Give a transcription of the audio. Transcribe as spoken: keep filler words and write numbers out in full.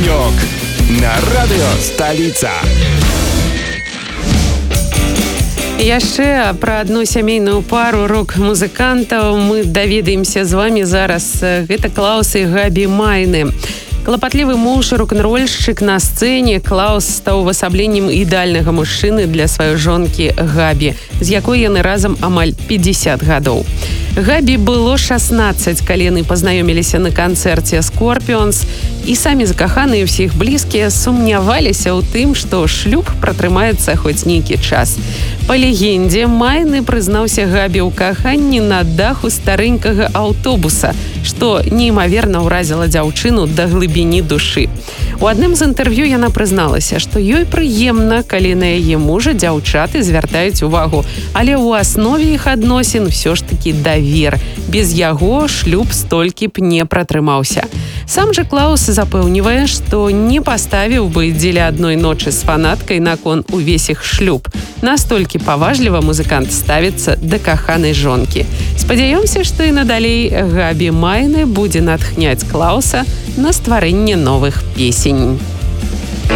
Денек на радыё Сталіца. Яшчэ пра адну сямейную пару рок-музыкантаў мы даведаемся з вами зараз. Гэта Клаус і Габі Майны. Клапатлівы муж, рок-н-рольшчык на сцэне, Клаус стаў увасабленнем ідэальнага мужчыны для сваёй жонкі Габі, з якой яны разам амаль пятьдесят гадоў. Габі было шаснаццаць, калі яны пазнаёміліся на канцэрце Скорпіонс, і самі закаханыя ўсіх блізкія сумняваліся ў тым, што шлюб пратрымаецца хоць нейкі час. Па легендзе, Майны прызнаўся Габі ў каханні на даху старэнькага аўтобуса, што неймаверна ўразіла дзяўчыну да глыбіні душы. У адным з інтэрв'ю яна прызналася, што ёй прыемна, калі на яе мужа дзяўчаты звяртаюць увагу, але ў аснове іх адносін ўсё ж такі давер. Без яго шлюб столькі б не пратрымаўся. Сам жа Клаус запэўнівае, што не паставіў бы дзеля адной ночы з фанаткай наконт увесь іх шлюб. Настолькі паважліва музыкант ставіцца да каханай жонкі. Спадзяёмся, што і надалей Габі Майны будзе натхняць Клауса на стварэнне новых песень.